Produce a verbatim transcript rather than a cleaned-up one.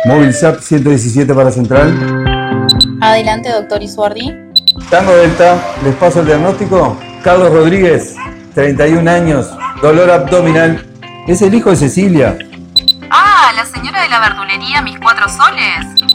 Móvil S A P ciento diecisiete para Central. Adelante, doctor Isuardi. Tango Delta, les paso el diagnóstico. Carlos Rodríguez, treinta y un años, dolor abdominal. Es el hijo de Cecilia. Ah, la señora de la verdulería Mis Cuatro Soles.